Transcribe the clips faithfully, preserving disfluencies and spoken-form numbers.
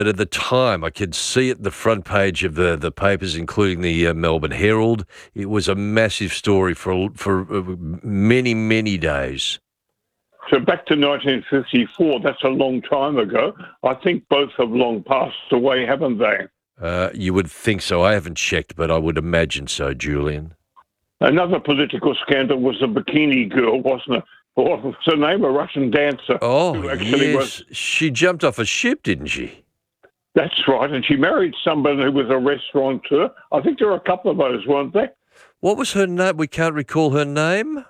But at the time, I could see it the front page of the, the papers, including the uh, Melbourne Herald. It was a massive story for for uh, many, many days. So back to nineteen fifty-four, that's a long time ago. I think both have long passed away, haven't they? Uh, you would think so. I haven't checked, but I would imagine so, Julian. Another political scandal was the Bikini Girl, wasn't it? What was her name? A Russian dancer. Oh, who actually yes. was. She jumped off a ship, didn't she? That's right, and she married somebody who was a restaurateur. I think there were a couple of those, weren't there? What was her name? We can't recall her name.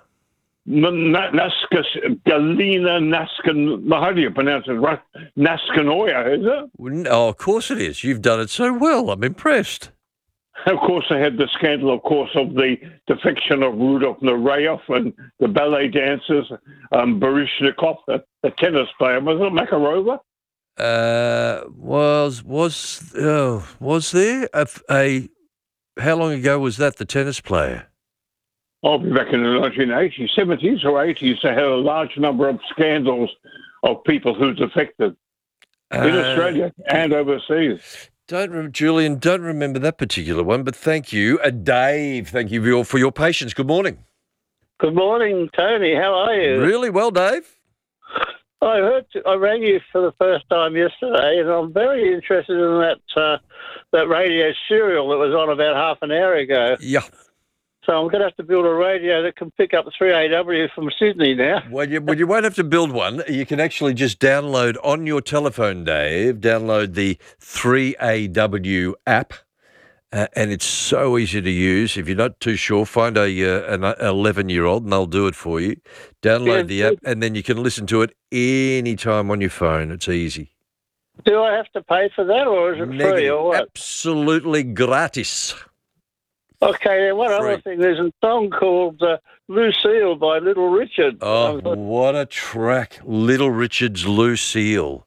Naska, Galina Naskan, how do you pronounce it? Naskanoya, is it? Oh, of course it is. You've done it so well. I'm impressed. Of course, they had the scandal, of course, of the defection of Rudolf Nureyev and the ballet dancers, um, Baryshnikov, the, the tennis player. Was it Makarova? Uh, was was oh, was there a, a how long ago was that? The tennis player. I'll be back in the nineteen eighties, seventies or eighties. They had a large number of scandals of people who defected uh, in Australia and overseas. Don't remember, Julian, don't remember that particular one, but thank you. Uh, Dave, thank you for your, for your patience. Good morning. Good morning, Tony. How are you? Really well, Dave. I heard I rang you for the first time yesterday, and I'm very interested in that uh, that radio serial that was on about half an hour ago. Yeah. So I'm going to have to build a radio that can pick up three A W from Sydney now. Well, you, well, you won't have to build one. You can actually just download on your telephone, Dave, download the three A W app, uh, and it's so easy to use. If you're not too sure, find a uh, an eleven-year-old and they'll do it for you. Download yeah, the app, and then you can listen to it anytime on your phone. It's easy. Do I have to pay for that, or is it Negative. free, or what? Absolutely gratis. Okay, then one Free. other thing, there's a song called uh, Lucille by Little Richard. Oh, um, what a track. Little Richard's Lucille.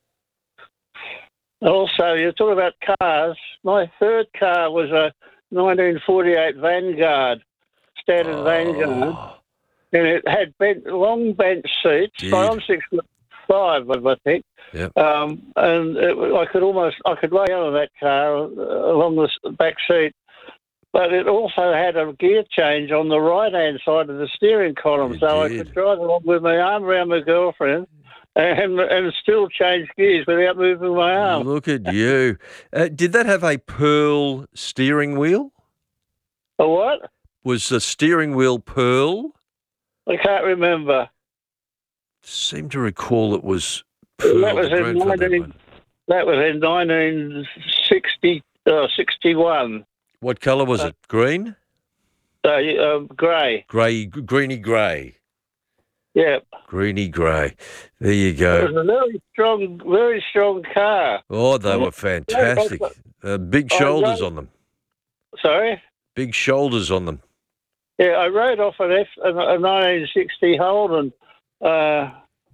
Also, you're talking about cars. My third car was a nineteen forty-eight Vanguard, standard Oh. Vanguard, and it had bench, long bench seats. Did. So I'm six foot five, I think. Yep. Um, and it, I could almost, I could lay on that car uh, along the s- back seat. But it also had a gear change on the right-hand side of the steering column, It so did. I could drive along with my arm around my girlfriend and and still change gears without moving my arm. Look at you. Uh, did that have a pearl steering wheel? A what? Was the steering wheel pearl? I can't remember. Seem to recall it was pearl. That was the in grandfather had nineteen. one. That was in nineteen sixty, uh, sixty-one. What colour was Uh, it? Green? Uh, uh, grey. Grey, greeny grey. Yeah. Greeny grey. There you It go. was a very strong, very strong car. Oh, they were fantastic. Uh, big Oh, shoulders yeah. on them. Sorry. Big shoulders on them. Yeah, I rode off an F, a a nineteen sixty Holden, uh,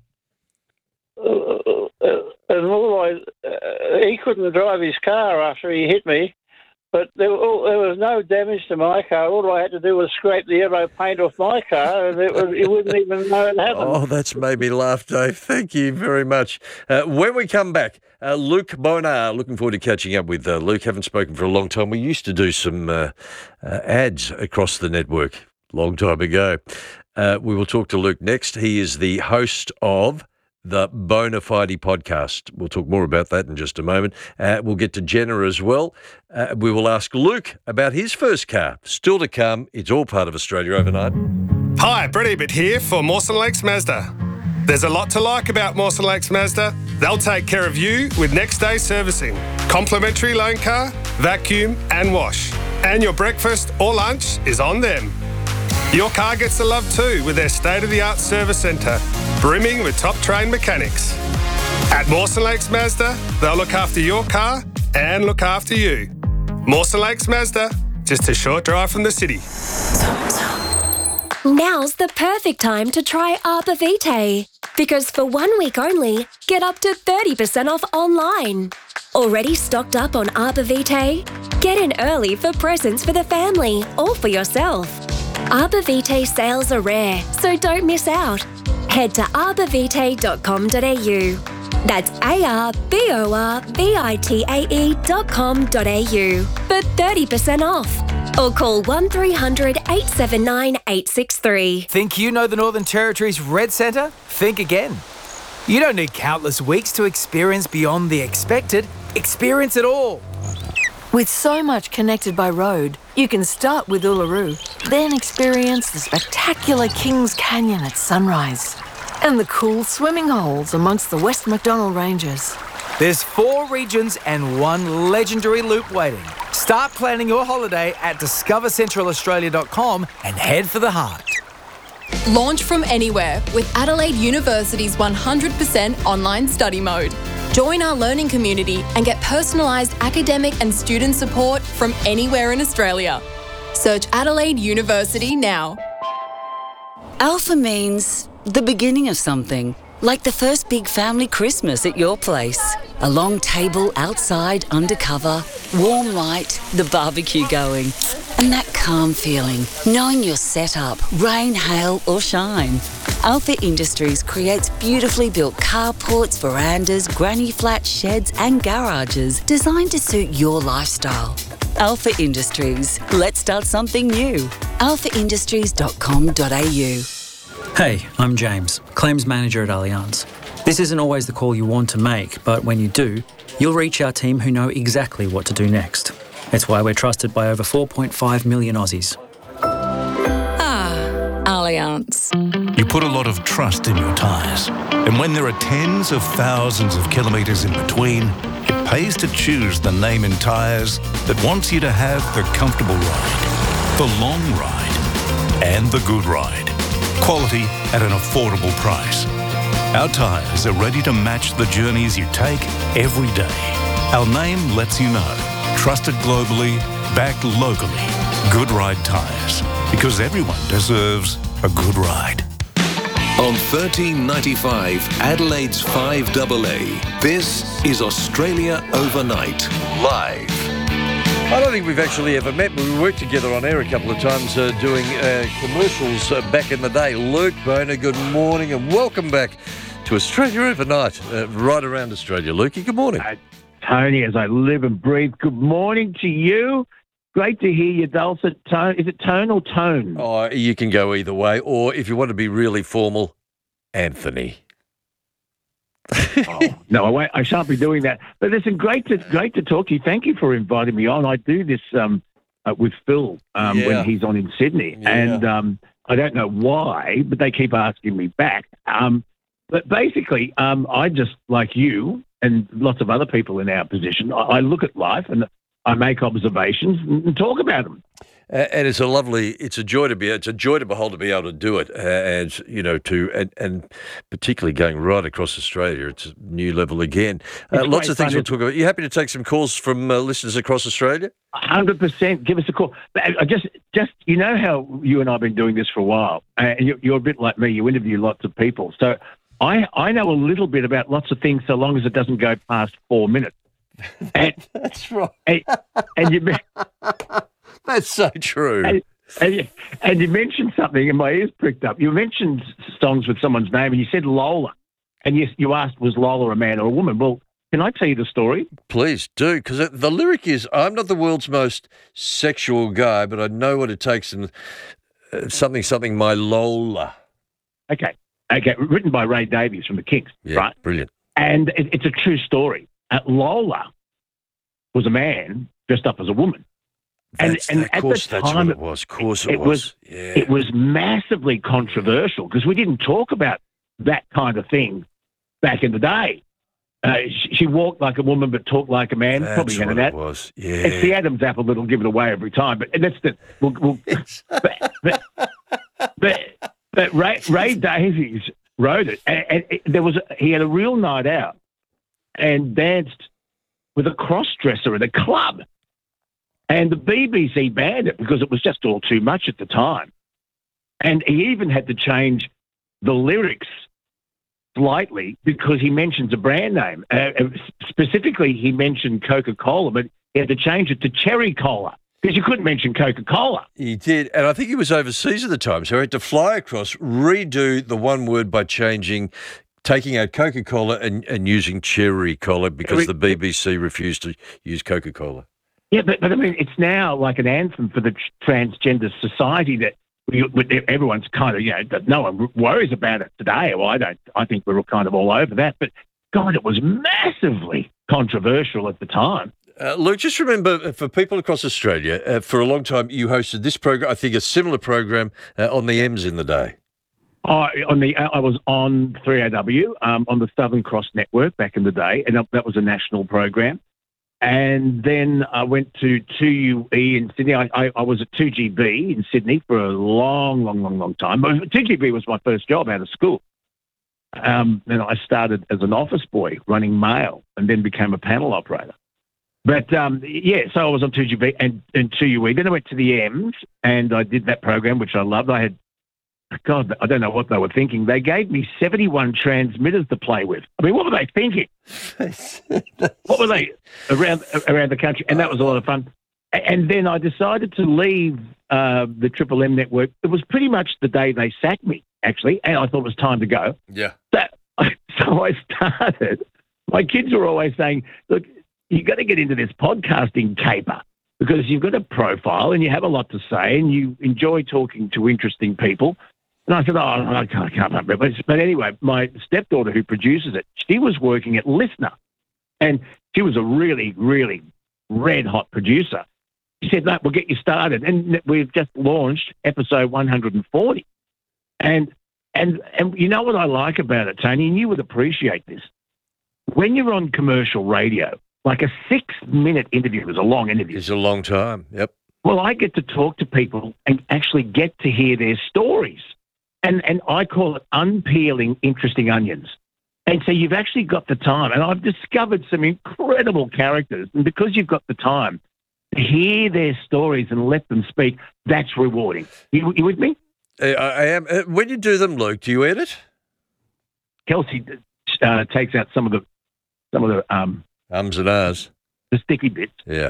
uh, and all I, uh, he couldn't drive his car after he hit me, but there, were, there was no damage to my car. All I had to do was scrape the yellow paint off my car, and it, was, it wouldn't even know it happened. Oh, that's made me laugh, Dave. Thank you very much. Uh, when we come back, uh, Luke Bonar, looking forward to catching up with uh, Luke. Haven't spoken for a long time. We used to do some uh, uh, ads across the network long time ago. Uh, we will talk to Luke next. He is the host of the Bonafide podcast. We'll talk more about that in just a moment. Uh, we'll get to Jenna as well. Uh, we will ask Luke about his first car. Still to come. It's all part of Australia Overnight. Hi, Brett Ebert here for Mawson Lakes Mazda. There's a lot to like about Mawson Lakes Mazda. They'll take care of you with next day servicing, complimentary loan car, vacuum and wash. And your breakfast or lunch is on them. Your car gets the love too with their state-of-the-art service centre, brimming with top-trained mechanics. At Mawson Lakes Mazda, they'll look after your car and look after you. Mawson Lakes Mazda, just a short drive from the city. Now's the perfect time to try Arbor Vitae. Because for one week only, get up to thirty percent off online. Already stocked up on Arbor Vitae? Get in early for presents for the family or for yourself. Arbor Vitae sales are rare, so don't miss out. Head to arbor vitae dot com dot a u. That's A R B O R V I T A E dot com dot A U for thirty percent off. Or call one three hundred eight seven nine eight six three. Think you know the Northern Territory's Red Centre? Think again. You don't need countless weeks to experience beyond the expected. Experience it all. With so much connected by road, you can start with Uluru, then experience the spectacular Kings Canyon at sunrise and the cool swimming holes amongst the West Macdonnell Ranges. There's four regions and one legendary loop waiting. Start planning your holiday at discover central australia dot com and head for the heart. Launch from anywhere with Adelaide University's one hundred percent online study mode. Join our learning community and get personalised academic and student support from anywhere in Australia. Search Adelaide University now. Alpha means the beginning of something, like the first big family Christmas at your place. A long table outside, undercover, warm light, the barbecue going, and that calm feeling, knowing you're set up, rain, hail or shine. Alpha Industries creates beautifully built carports, verandas, granny flats, sheds and garages designed to suit your lifestyle. Alpha Industries. Let's start something new. alpha industries dot com dot A U. Hey, I'm James, Claims Manager at Allianz. This isn't always the call you want to make, but when you do, you'll reach our team who know exactly what to do next. It's why we're trusted by over four point five million Aussies. Ah, Allianz. You put a lot of trust in your tyres. And when there are tens of thousands of kilometres in between, it pays to choose the name in tyres that wants you to have the comfortable ride, the long ride, and the good ride. Quality at an affordable price. Our tyres are ready to match the journeys you take every day. Our name lets you know. Trusted globally, backed locally. Good Ride Tyres. Because everyone deserves a good ride. On thirteen ninety-five, Adelaide's five A A, this is Australia Overnight, live. I don't think we've actually ever met, but we worked together on air a couple of times uh, doing uh, commercials uh, back in the day. Luke Boner, good morning and welcome back to Australia Overnight, uh, right around Australia. Lukey, good morning. Uh, Tony, as I live and breathe, good morning to you. Great to hear your dulcet tone. Is it tone or tone? Oh, you can go either way. Or if you want to be really formal, Anthony. oh, no, I won't, I shan't be doing that. But listen, great to great to talk to you. Thank you for inviting me on. I do this um, uh, with Phil um, Yeah. when he's on in Sydney, Yeah. and um, I don't know why, but they keep asking me back. Um, but basically, um, I just like you and lots of other people in our position. I, I look at life and I make observations and talk about them. Uh, and it's a lovely, it's a joy to be, it's a joy to behold to be able to do it, uh, and you know, to and, and particularly going right across Australia, it's a new level again. Uh, It's lots great of things fun. we'll talk about. You happy to take some calls from uh, listeners across Australia? one hundred percent. Give us a call. But I just, just you know how you and I have been doing this for a while, uh, and you're, you're a bit like me. You interview lots of people, so I I know a little bit about lots of things, so long as it doesn't go past four minutes. And, That's right. and, and you That's so true. and, and, you, and you mentioned something, and my ears pricked up. You mentioned songs with someone's name, and you said Lola, and you you asked was Lola a man or a woman? Well, can I tell you the story? Please do, because the lyric is, I'm not the world's most sexual guy, but I know what it takes, and uh, something, something, my Lola. Okay, okay, written by Ray Davies from the Kinks, Yeah, right? brilliant. And it, it's a true story. Uh, Lola was a man dressed up as a woman. And, That's, and of at course, the that's time, what it was. Of course, it, it was. was- Yeah. it was massively controversial because we didn't talk about that kind of thing back in the day. Uh, she, she walked like a woman but talked like a man. That's Probably what heard of that. it was. Yeah. It's the Adam's apple that'll give it away every time. But that's the. We'll, we'll, but, but, but, but Ray, Ray Davies wrote it, and, and it, there was a, he had a real night out and danced with a cross-dresser at a club. And the B B C banned it because it was just all too much at the time. And he even had to change the lyrics slightly because he mentions a brand name. Uh, specifically, he mentioned Coca-Cola, but he had to change it to Cherry Cola because you couldn't mention Coca-Cola. He did, and I think he was overseas at the time, so he had to fly across, redo the one word by changing taking out Coca-Cola and, and using cherry cola because the B B C refused to use Coca-Cola. Yeah, but, but I mean, it's now like an anthem for the tr- transgender society that we, we, everyone's kind of, you know, that no one worries about it today. Well, I don't. I think we're all kind of all over that. But God, it was massively controversial at the time. Uh, Luke, just remember, for people across Australia, uh, for a long time you hosted this program, I think a similar program uh, on the M's in the day. I, on the, I was on three A W, um, on the Southern Cross Network back in the day, and that was a national program. And then I went to two U E in Sydney. I, I, I was at two G B in Sydney for a long, long, long, long time. two G B was my first job out of school. Um, and I started as an office boy running mail and then became a panel operator. But, um, yeah, so I was on two G B and, and two U E. Then I went to the M's and I did that program, which I loved. I had, God, I don't know what they were thinking. They gave me seventy-one transmitters to play with. I mean, what were they thinking? What were they around around the country? And that was a lot of fun. And then I decided to leave uh, the Triple M network. It was pretty much the day they sacked me, actually, and I thought it was time to go. Yeah. So, so I started. My kids were always saying, look, you've got to get into this podcasting caper because you've got a profile and you have a lot to say and you enjoy talking to interesting people. And I said, oh, I can't, I can't remember. But, but anyway, my stepdaughter who produces it, she was working at Listener. And she was a really, really red-hot producer. She said, no, we'll get you started. And we've just launched episode one hundred forty. And, and, and you know what I like about it, Tony, and you would appreciate this. When you're on commercial radio, like a six-minute interview is a long interview. It's a long time, yep. Well, I get to talk to people and actually get to hear their stories. And and I call it unpeeling interesting onions. And so you've actually got the time. And I've discovered some incredible characters. And because you've got the time to hear their stories and let them speak, that's rewarding. You, you with me? I, I am. Uh, when you do them, Luke, do you edit? Kelsey uh, takes out some of the some of the um, ums and ahs, the sticky bits. Yeah.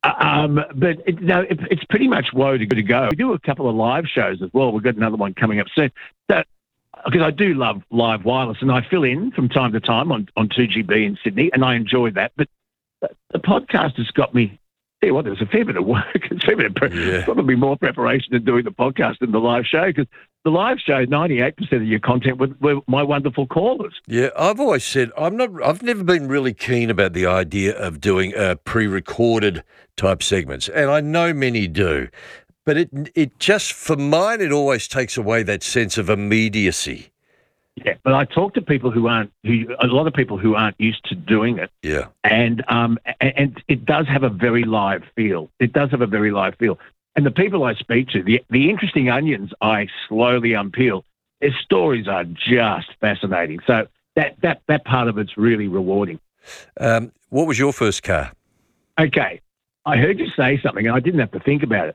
Um, but it, no, it, it's pretty much woe to, to go. We do a couple of live shows as well. We've got another one coming up soon. So, because I do love live wireless, and I fill in from time to time on, on two G B in Sydney, and I enjoy that. But the, the podcast has got me. Tell you what, there's a fair bit of work. It's a fair bit of pre- yeah. probably more preparation than doing the podcast than the live show, because the live show, ninety-eight percent of your content were, were my wonderful callers. Yeah, I've always said I'm not. I've never been really keen about the idea of doing uh, pre-recorded type segments, and I know many do, but it it just for mine it always takes away that sense of immediacy. Yeah, but I talk to people who aren't, who a lot of people who aren't used to doing it. Yeah, and um, and, and it does have a very live feel. It does have a very live feel. And the people I speak to, the the interesting onions I slowly unpeel, their stories are just fascinating. So that that that part of it's really rewarding. Um, what was your first car? Okay, I heard you say something, and I didn't have to think about it.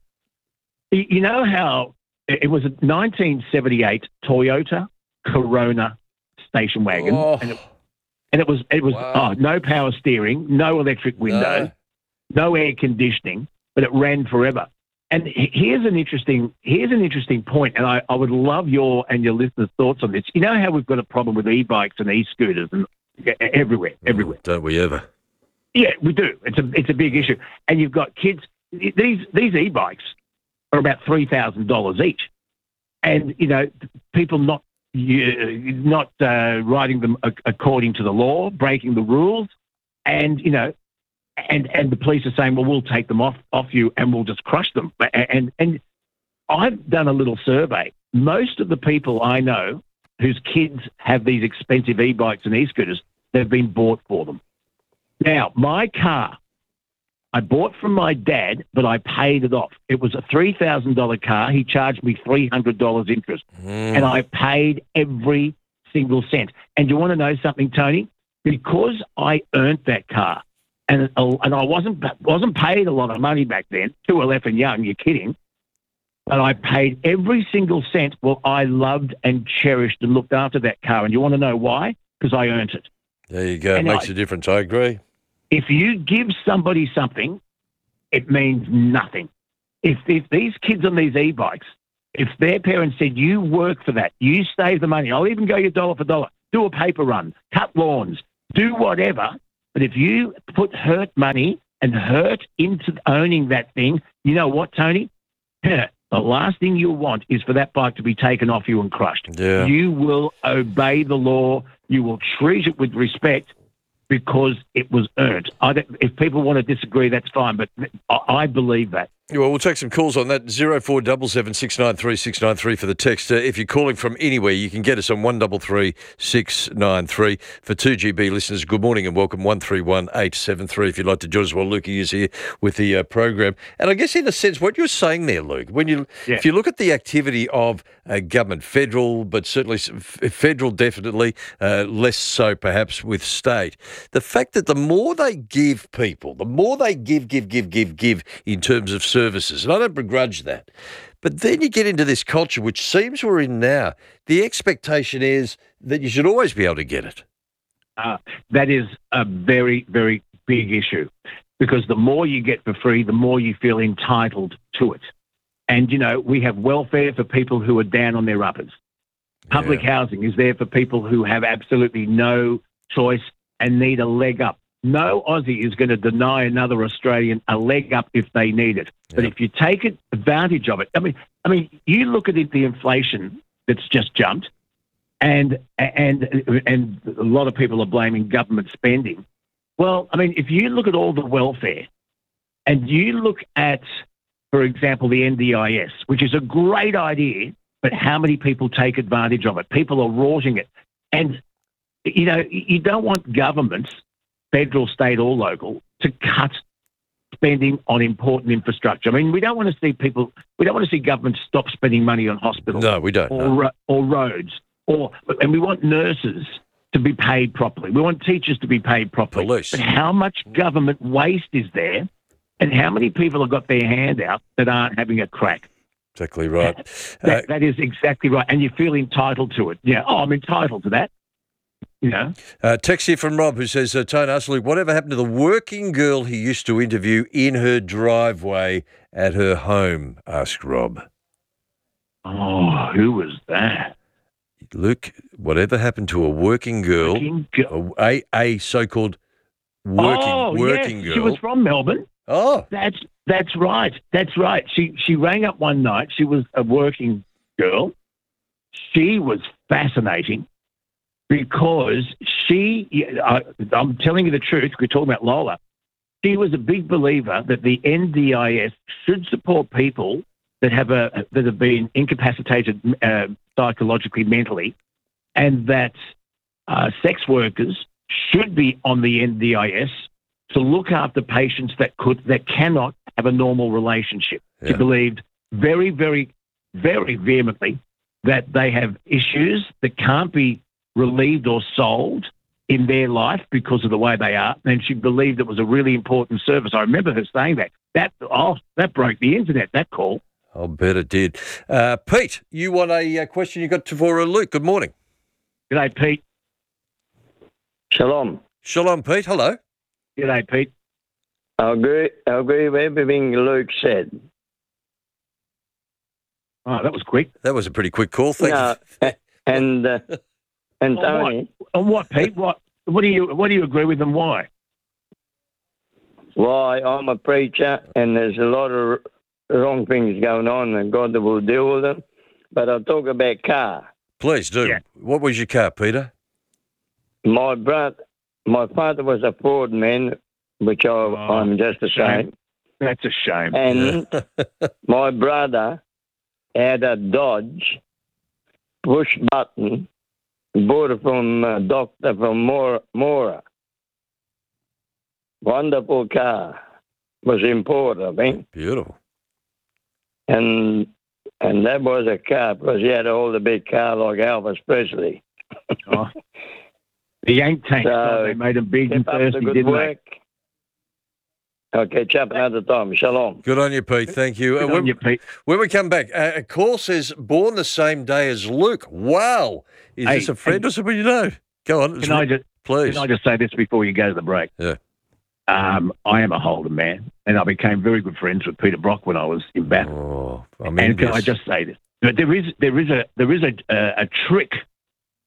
You know how it was a nineteen seventy-eight Toyota Corona station wagon, oh. and, it, and it was it was wow. oh, no power steering, no electric windows, no. no air conditioning, but it ran forever. And here's an interesting here's an interesting point, and I, I would love your and your listeners' thoughts on this. You know how we've got a problem with e-bikes and e-scooters and everywhere, everywhere. Oh, don't we ever? Yeah, we do. It's a it's a big issue, and you've got kids. These these e-bikes are about three thousand dollars each, and you know people not. You, not uh, riding them according to the law, breaking the rules, and you know, and and the police are saying, well, we'll take them off off you and we'll just crush them. And and I've done a little survey. Most of the people I know whose kids have these expensive e-bikes and e-scooters, they've been bought for them. Now, my car, I bought from my dad, but I paid it off. It was a three thousand dollars car. He charged me three hundred dollars interest, mm. and I paid every single cent. And you want to know something, Tony? Because I earned that car, and and I wasn't wasn't paid a lot of money back then, too effing young, you're kidding, but I paid every single cent. Well, I loved and cherished and looked after that car. And you want to know why? Because I earned it. There you go. And it makes I, a difference. I agree. If you give somebody something, it means nothing. If if these kids on these e-bikes, if their parents said, you work for that, you save the money, I'll even go you dollar for dollar, do a paper run, cut lawns, do whatever. But if you put hurt money and hurt into owning that thing, you know what, Tony? The last thing you'll want is for that bike to be taken off you and crushed. Yeah. You will obey the law. You will treat it with respect because it was earned. I don't, if people want to disagree, that's fine, but I, I believe that. Well, we'll take some calls on that. zero four seven seven, six nine three, six nine three for the text. Uh, if you're calling from anywhere, you can get us on one three three, six nine three. For two G B listeners, good morning and welcome, one three one, eight seven three if you'd like to join us while Lukey is here with the uh, program. And I guess in a sense, what you're saying there, Luke, when you Yeah. if you look at the activity of uh, government, federal, but certainly s- f- federal definitely, uh, less so perhaps with state, the fact that the more they give people, the more they give, give, give, give, give in terms of services, and I don't begrudge that, but then you get into this culture, which seems we're in now. The expectation is that you should always be able to get it. Uh, that is a very, very big issue because the more you get for free, the more you feel entitled to it. And, you know, we have welfare for people who are down on their uppers. Public Yeah. housing is there for people who have absolutely no choice and need a leg up. No Aussie is going to deny another Australian a leg up if they need it. But if you take it, advantage of it, I mean, I mean, you look at it, the inflation that's just jumped, and and and a lot of people are blaming government spending. Well, I mean, if you look at all the welfare, and you look at, for example, the N D I S, which is a great idea, but how many people take advantage of it? People are rorting it, and you know, you don't want governments, federal, state, or local, to cut spending on important infrastructure. I mean, we don't want to see people, we don't want to see governments stop spending money on hospitals. No, we don't. Or, no. ro- or roads. Or, and we want nurses to be paid properly. We want teachers to be paid properly. Police. But how much government waste is there, and how many people have got their hand out that aren't having a crack? Exactly right. That, Uh, that is exactly right. And you feel entitled to it. Yeah, oh, I'm entitled to that. You know? Uh, text here from Rob who says, uh, Tone, ask Luke, whatever happened to the working girl he used to interview in her driveway at her home? Asked Rob. Oh, who was that? Luke, whatever happened to a working girl, Working girl. a, a so-called working oh, working yes. girl? She was from Melbourne. Oh, That's that's right. That's right. She she rang up one night. She was a working girl. She was fascinating because she. I, I'm telling you the truth. We're talking about Lola. She was a big believer that the N D I S should support people that have a that have been incapacitated uh, psychologically, mentally, and that uh, sex workers should be on the N D I S to look after patients that could that cannot have a normal relationship. Yeah. She believed very, very, very vehemently that they have issues that can't be relieved or solved in their life because of the way they are, and she believed it was a really important service. I remember her saying that. That oh, that broke the internet. That call. I'll bet it did. Uh, Pete, you want a uh, question you got to for uh, Luke? Good morning. G'day, Pete. Shalom. Shalom, Pete. Hello. G'day, Pete. I agree, I agree with everything Luke said. Oh, that was quick. That was a pretty quick call. Thank No, you. and uh, and On Tony, what? On what, Pete? What? What do you What do you agree with and why? why I'm a preacher, and there's a lot of wrong things going on, and God will deal with them. But I'll talk about car. Please do. Yeah. What was your car, Peter? My brother, my father was a Ford man, which I, Oh, I'm just the shame. same. That's a shame. And my brother had a Dodge push button, bought it from a doctor from Mora. Mora. Wonderful car. Was imported, I think. Beautiful. And and that was a car because he had all the big car like Elvis Presley. Oh. The Yank tank, So, oh, they made them big and Keep up the thirsty, good didn't work. I'll catch up another time. Shalom. Good on you, Pete. Thank you. they? Uh, Good when, on you, Pete. when we come back, uh, a call says born the same day as Luke. Wow. Is Hey, this a friend hey. or somebody you know? Go on. it's Can I re- just Please. Can I just say this before you go to the break? Yeah. Um, I am a Holden man, and I became very good friends with Peter Brock when I was in Bath. Oh, I'm and can I envious. just say this? But there is there is a there is a a, a trick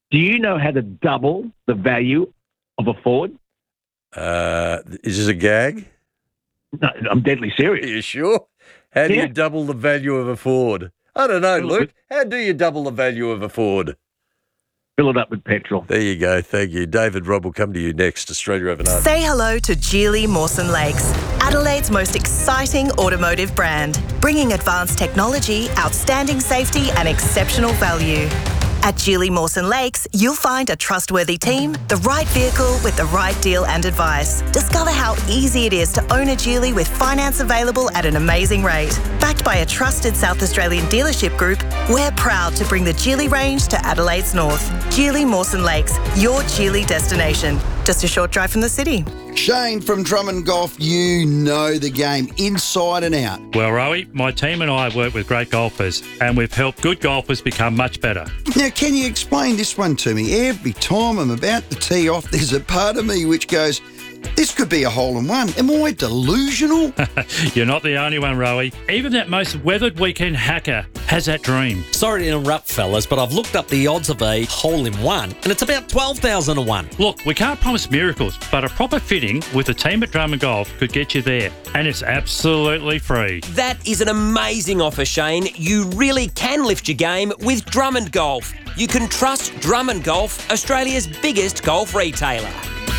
Do you know how to double the value of a Ford? Uh, is this a gag? No, I'm deadly serious. Are you sure? How do Yeah. you double the value of a Ford? I don't know, Luke. How do you double the value of a Ford? Fill it up with petrol. There you go. Thank you. David Robb will come to you next. Australia Overnight. Say hello to Geely Mawson Lakes, Adelaide's most exciting automotive brand, bringing advanced technology, outstanding safety and exceptional value. At Geely Mawson Lakes, you'll find a trustworthy team, the right vehicle with the right deal and advice. Discover how easy it is to own a Geely with finance available at an amazing rate. Backed by a trusted South Australian dealership group, we're proud to bring the Geely range to Adelaide's north. Geely Mawson Lakes, your Geely destination. Just a short drive from the city. Shane from Drummond Golf, you know the game inside and out. Well, Rowie, my team and I work with great golfers, and we've helped good golfers become much better. Now, can you explain this one to me? Every time I'm about to tee off, there's a part of me which goes, this could be a hole-in-one. Am I delusional? You're not the only one, Rowie. Even that most weathered weekend hacker has that dream. Sorry to interrupt, fellas, but I've looked up the odds of a hole-in-one, and it's about twelve thousand to one. Look, we can't promise miracles, but a proper fitting with the team at Drummond Golf could get you there, and it's absolutely free. That is an amazing offer, Shane. You really can lift your game with Drummond Golf. You can trust Drummond Golf, Australia's biggest golf retailer.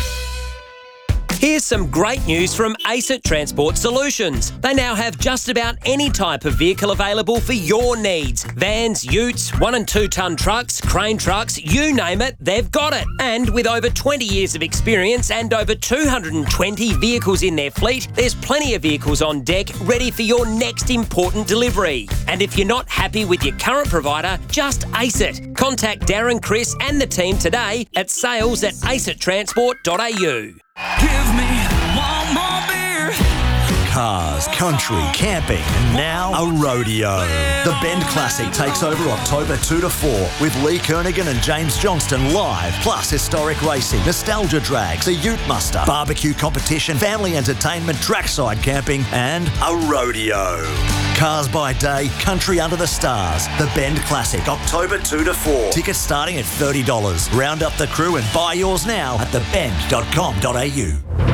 Here's some great news from ACET Transport Solutions. They now have just about any type of vehicle available for your needs. Vans, utes, one and two tonne trucks, crane trucks, you name it, they've got it. And with over twenty years of experience and over two hundred twenty vehicles in their fleet, there's plenty of vehicles on deck ready for your next important delivery. And if you're not happy with your current provider, just ace it. Contact Darren, Chris and the team today at sales at acet transport dot a u. Give me one more beer. Cars, country, camping, and now a rodeo. The Bend Classic takes over October two to four with Lee Kernaghan and James Johnston live, plus historic racing, nostalgia drags, a ute muster, barbecue competition, family entertainment, trackside camping, and a rodeo. Cars by day, country under the stars. The Bend Classic, October two to four. Tickets starting at thirty dollars. Round up the crew and buy yours now at the bend dot com dot a u.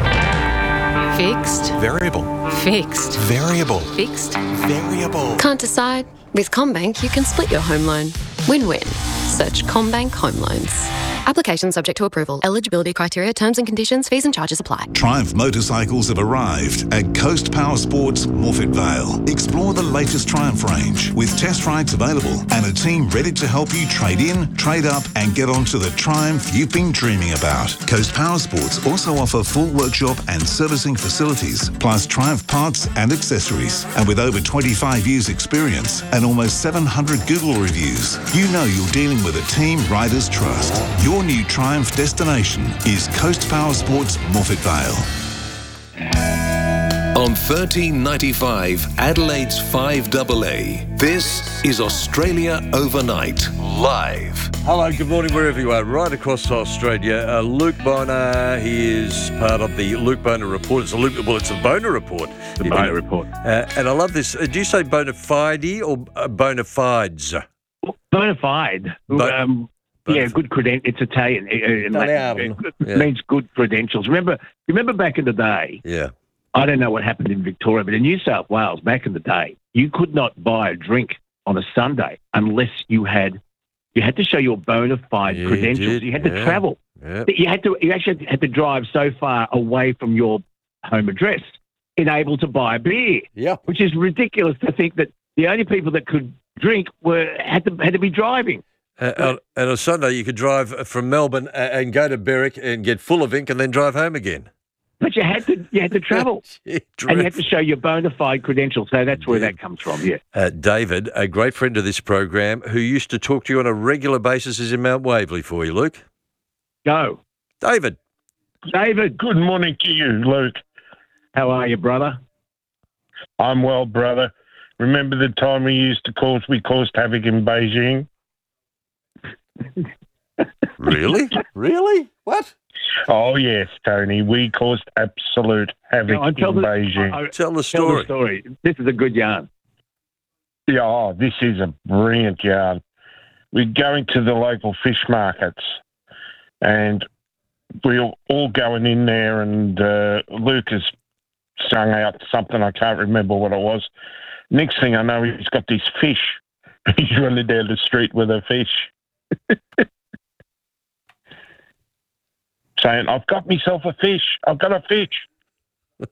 Fixed. Variable. Fixed. Variable. Fixed. Variable. Can't decide? With CommBank, you can split your home loan. Win-win. Search CommBank Home Loans. Application subject to approval. Eligibility criteria, terms and conditions, fees and charges apply. Triumph motorcycles have arrived at Coast Power Sports, Morphett Vale. Explore the latest Triumph range with test rides available and a team ready to help you trade in, trade up and get onto the Triumph you've been dreaming about. Coast Power Sports also offer full workshop and servicing facilities, plus Triumph parts and accessories. And with over twenty-five years experience and almost seven hundred Google reviews, you know you're dealing with a team riders trust. Your new Triumph destination is Coast Power Sports, Morphett Vale. On thirteen ninety-five, Adelaide's five A A, this is Australia Overnight, live. Hello, good morning, wherever you are, right across Australia. Uh, Luke Bonar, he is part of the Luke Bonar Report. It's a Luke, well, it's a Bonar Report. The Bonar Report. Uh, and I love this. Uh, do you say bona fide or uh, bona fides? Bona fide. Bo- um, yeah, good credentials. It's Italian. It, it, Italiano. it Yeah. means good credentials. Remember, remember back in the day, Yeah. I don't know what happened in Victoria, but in New South Wales back in the day, you could not buy a drink on a Sunday unless you had you had to show your bona fide Yeah, you credentials. did, You had to yeah. travel. Yeah. You had to you actually had to drive so far away from your home address in able to buy a beer. Yeah. Which is ridiculous to think that the only people that could drink were had to had to be driving. Uh, on, and on Sunday, you could drive from Melbourne uh, and go to Berwick and get full of ink and then drive home again. But you had to you had to travel. Gee, and you had to show your bona fide credentials. So that's where that comes from, yeah. Uh, David, a great friend of this program, who used to talk to you on a regular basis, is in Mount Waverley for you, Luke. Go. David. David. Good morning to you, Luke. How are you, brother? I'm well, brother. Remember the time we used to cause we caused havoc in Beijing? Really? Really? What? Oh, yes, Tony. We caused absolute havoc No, in tell the- Beijing. I- I- Tell the Tell the story. This is a good yarn. Yeah, oh, this is a brilliant yarn. we'd go into the local fish markets, and we were all going in there, and uh, Lucas sung out something, I can't remember what it was. Next thing I know, he's got this fish. He's running down the street with a fish. Saying, I've got myself a fish. I've got a fish.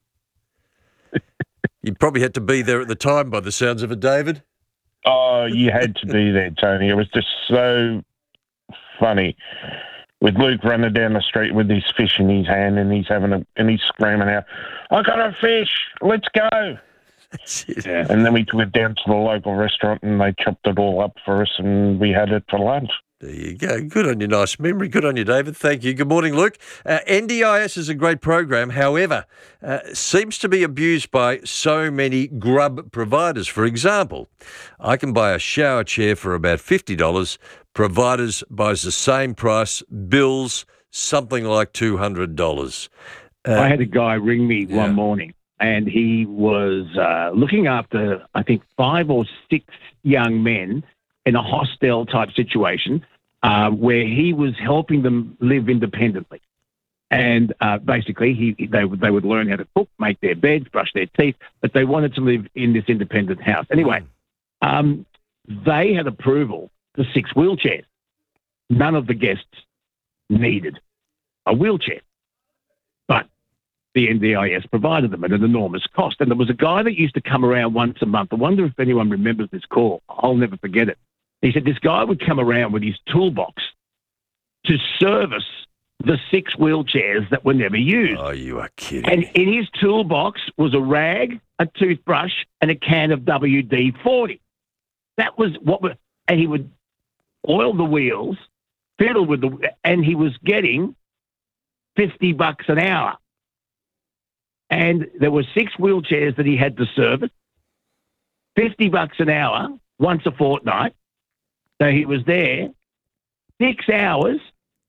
You probably had to be there at the time by the sounds of it, David. Oh, you had to be there, Tony. It was just so funny. With Luke running down the street with his fish in his hand, and he's having a, and he's screaming out, "I got a fish! Let's go!" That's it. Yeah. And then we took it down to the local restaurant, and they chopped it all up for us, and we had it for lunch. There you go. Good on your nice memory. Good on you, David. Thank you. Good morning, Luke. Uh, N D I S is a great program. However, uh, seems to be abused by so many grub providers. For example, I can buy a shower chair for about fifty dollars. Providers buys the same price, bills something like two hundred dollars. Uh, I had a guy ring me yeah. one morning, and he was uh, looking after, I think, five or six young men in a hostel type situation uh, where he was helping them live independently. And uh, basically, he they, they would learn how to cook, make their beds, brush their teeth, but they wanted to live in this independent house. Anyway, um, they had approval for six wheelchairs. None of the guests needed a wheelchair, but the N D I S provided them at an enormous cost. And there was a guy that used to come around once a month. I wonder if anyone remembers this call. I'll never forget it. He said this guy would come around with his toolbox to service the six wheelchairs that were never used. Oh, you are kidding. And in his toolbox was a rag, a toothbrush, and a can of W D forty. That was what was, and he would oil the wheels, fiddle with the, and he was getting fifty bucks an hour. And there were six wheelchairs that he had to service, fifty bucks an hour, once a fortnight. So he was there six hours,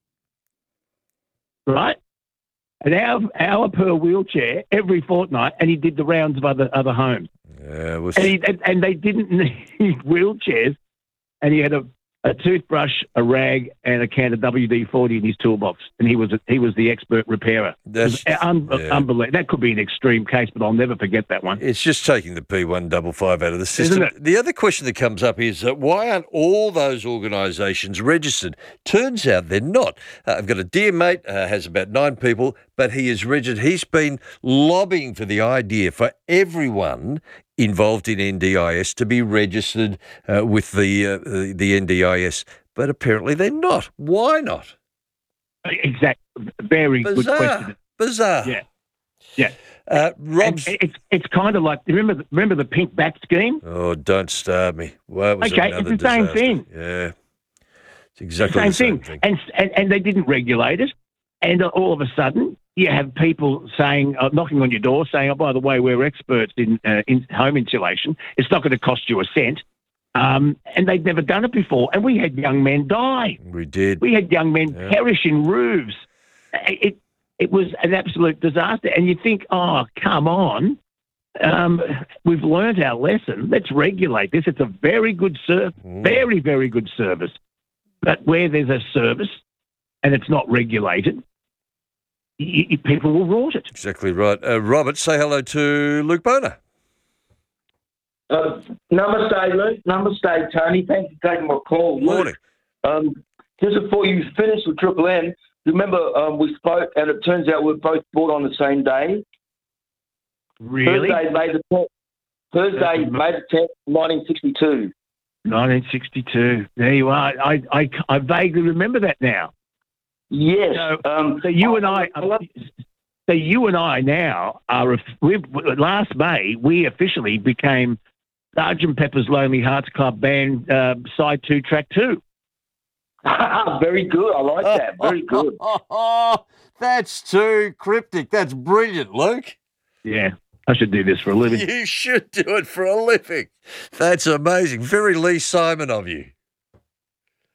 right? An hour, hour per wheelchair every fortnight, and he did the rounds of other other homes. Yeah, it was... and, he, and, and they didn't need wheelchairs, and he had a, a toothbrush, a rag, and a can of W D forty in his toolbox, and he was a, he was the expert repairer. That's, un- yeah. unbelievable. That could be an extreme case, but I'll never forget that one. It's just taking the P one fifty-five out of the system. Isn't it? The other question that comes up is uh, why aren't all those organisations registered? Turns out they're not. Uh, I've got a dear mate, uh, has about nine people, but he is registered. He's been lobbying for the idea for everyone involved in N D I S to be registered uh, with the, uh, the the N D I S, but apparently they're not. Why not? Exactly. Very Bizarre. good question. Bizarre. Yeah. Yeah. Uh, Rob's... And it's it's kind of like, remember the, remember the pink bat scheme? Oh, don't start me. Well, it was Okay, another it's the same disaster. thing. Yeah. It's exactly same, the same thing. thing. And, and and they didn't regulate it, and all of a sudden you have people saying, uh, knocking on your door, saying, "Oh, by the way, we're experts in uh, in home insulation. It's not going to cost you a cent." Um, and they'd never done it before, and we had young men die. We did. We had young men Yeah. perish in roofs. It it was an absolute disaster. And you think, "Oh, come on." Um, we've learned our lesson. Let's regulate this. It's a very good service, Mm. very, very good service. But where there's a service and it's not regulated, y- y- people will rort it. Exactly right. Uh, Robert, say hello to Luke Boner. Uh, namaste, Luke. Namaste, Tony. Thanks for taking my call. Morning. Luke, um, just before you finish with Triple M, remember um, we spoke, and it turns out we we're both born on the same day. Really? Thursday, May the tenth. Thursday, May the tenth, nineteen sixty-two. nineteen sixty-two. There you are. I, I, I vaguely remember that now. Yes. So, um, so you and I, so you and I now are. We've, last May we officially became Sergeant Pepper's Lonely Hearts Club Band, uh, side two, track two. Very good. I like that. Very good. Oh, that's too cryptic. That's brilliant, Luke. Yeah, I should do this for a living. You should do it for a living. That's amazing. Very Lee Simon of you.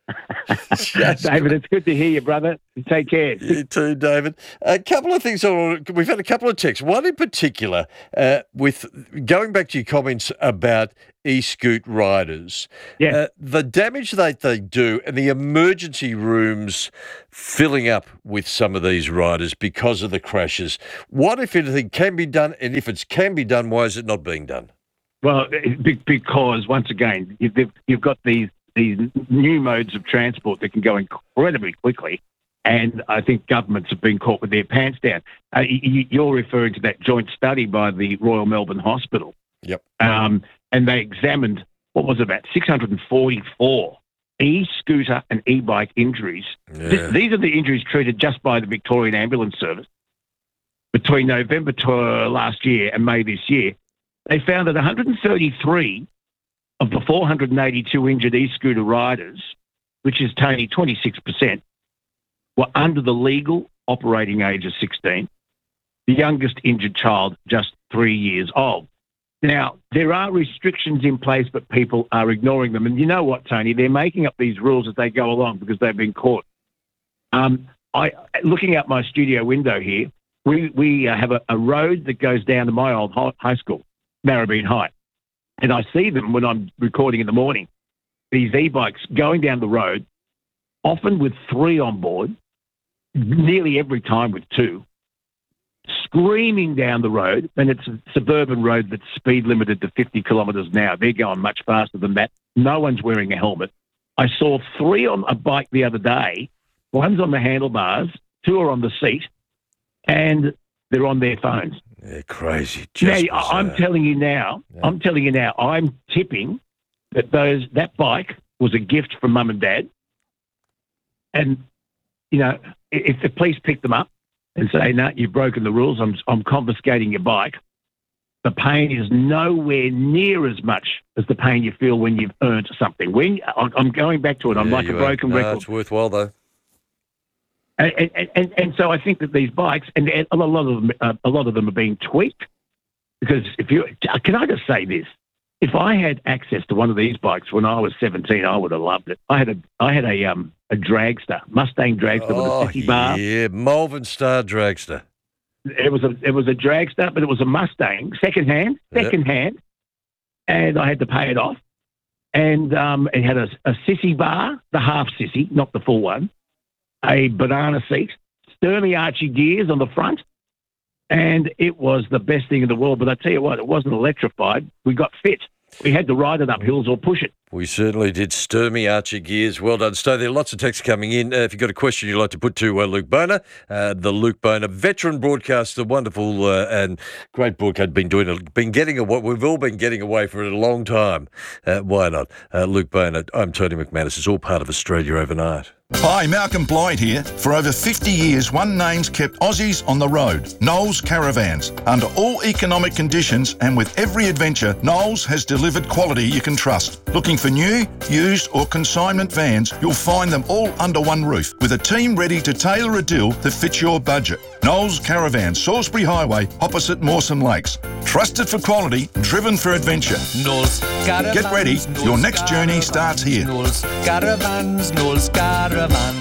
David, it's good to hear you, brother. Take care. You too, David. A couple of things. We've had a couple of texts. One in particular, uh, with going back to your comments about e-scoot riders. Yeah. Uh, the damage that they do and the emergency rooms filling up with some of these riders because of the crashes. What, if anything, can be done? And if it can be done, why is it not being done? Well, because, once again, you've, you've got these these new modes of transport that can go incredibly quickly, and I think governments have been caught with their pants down. Uh, you, you're referring to that joint study by the Royal Melbourne Hospital. Yep. Um, and they examined, what was it, about six hundred forty-four e-scooter and e-bike injuries. Yeah. Th- these are the injuries treated just by the Victorian Ambulance Service. Between November to, uh, last year and May this year, they found that one hundred thirty-three of the four hundred eighty-two injured e-scooter riders, which is, Tony, twenty-six percent, were under the legal operating age of sixteen. The youngest injured child, just three years old. Now, there are restrictions in place, but people are ignoring them. And you know what, Tony? They're making up these rules as they go along because they've been caught. Um, I, looking out my studio window here, we, we uh, have a, a road that goes down to my old high, high school, Maribyrnong High. And I see them when I'm recording in the morning, these e-bikes going down the road, often with three on board, nearly every time with two, screaming down the road, and it's a suburban road that's speed limited to fifty kilometres an hour. They're going much faster than that. No one's wearing a helmet. I saw three on a bike the other day. One's on the handlebars, two are on the seat, and they're on their phones. They're crazy. Now, Just I'm bizarre. telling you now, I'm telling you now, I'm tipping that those that bike was a gift from mum and dad. And, you know, if the police pick them up and say, no, you've broken the rules, I'm, I'm confiscating your bike, the pain is nowhere near as much as the pain you feel when you've earned something. When I'm going back to it, I'm Yeah, like a you are. broken No, record. it's worthwhile, though. And, and, and, and so I think that these bikes, and a lot of them, uh, a lot of them are being tweaked. Because if you, can I just say this? If I had access to one of these bikes when I was seventeen, I would have loved it. I had a, I had a, um, a dragster, Mustang dragster Oh, with a city bar. yeah, Malvern Star Dragster. It was a, it was a dragster, but it was a Mustang, second hand, second hand, and I had to pay it off. And um, it had a, a sissy bar, the half sissy, not the full one. A banana seat, Sturmy Archie gears on the front, and it was the best thing in the world. But I tell you what, it wasn't electrified. We got fit. We had to ride it up hills or push it. We certainly did. Sturmy Archer gears. Well done, Stowe. There are lots of texts coming in. Uh, if you've got a question you'd like to put to uh, Luke Boner, uh, the Luke Boner, veteran broadcaster, wonderful uh, and great broadcaster, been doing it, been getting away. We've all been getting away for a long time. Uh, why not? Uh, Luke Boner, I'm Tony McManus. It's all part of Australia Overnight. Hi, Malcolm Blyde here. For over fifty years, one name's kept Aussies on the road, Knowles Caravans. Under all economic conditions and with every adventure, Knowles has delivered quality you can trust. Looking for new, used or consignment vans, you'll find them all under one roof with a team ready to tailor a deal that fits your budget. Knowles Caravans, Salisbury Highway, opposite Mawson Lakes. Trusted for quality, driven for adventure. Knowles Caravans. Get ready, your next journey starts here. Knowles Caravans, Knowles Caravans.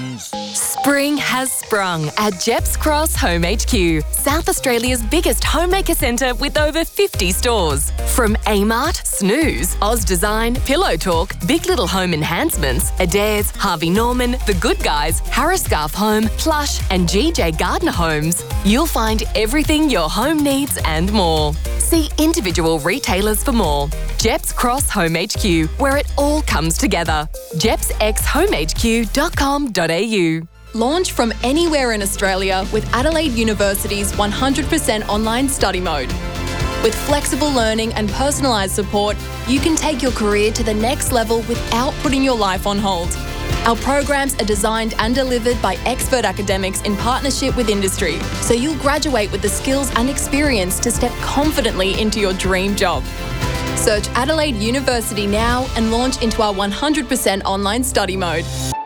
Spring has sprung at Jeps Cross Home H Q, South Australia's biggest homemaker centre with over fifty stores. From Amart, Snooze, Oz Design, Pillow Talk, Big Little Home Enhancements, Adairs, Harvey Norman, The Good Guys, Harris Scarf Home, Plush and G J Gardner Homes, you'll find everything your home needs and more. See individual retailers for more. Jeps Cross Home H Q, where it all comes together. jeps x home h q dot com dot a u. Launch from anywhere in Australia with Adelaide University's one hundred percent online study mode. With flexible learning and personalised support, you can take your career to the next level without putting your life on hold. Our programs are designed and delivered by expert academics in partnership with industry, so you'll graduate with the skills and experience to step confidently into your dream job. Search Adelaide University now and launch into our one hundred percent online study mode.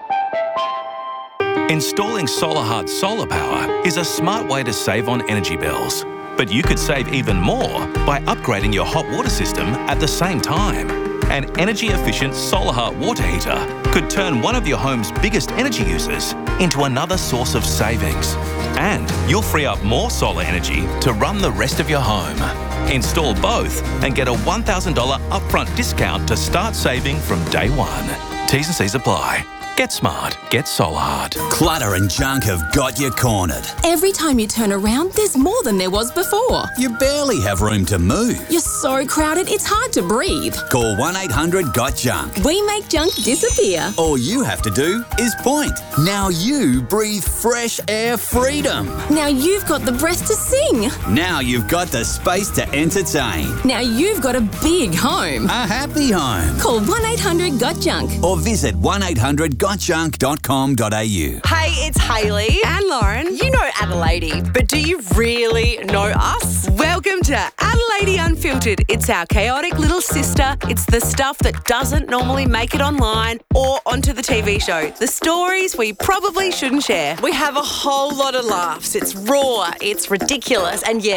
Installing SolarHut solar power is a smart way to save on energy bills. But you could save even more by upgrading your hot water system at the same time. An energy-efficient solar heat water heater could turn one of your home's biggest energy users into another source of savings. And you'll free up more solar energy to run the rest of your home. Install both and get a one thousand dollars upfront discount to start saving from day one. T's and C's apply. Get smart. Get Solhard. Clutter and junk have got you cornered. Every time you turn around, there's more than there was before. You barely have room to move. You're so crowded, it's hard to breathe. Call one eight hundred got junk. We make junk disappear. All you have to do is point. Now you breathe fresh air freedom. Now you've got the breath to sing. Now you've got the space to entertain. Now you've got a big home. A happy home. Call one eight hundred got junk. Or visit one eight hundred got junk dot com dot a u. Hey, it's Hayley and Lauren. You know Adelaide, but do you really know us? Welcome to Adelaide Unfiltered. It's our chaotic little sister. It's the stuff that doesn't normally make it online or onto the T V show. The stories we probably shouldn't share. We have a whole lot of laughs. It's raw, it's ridiculous, and yeah,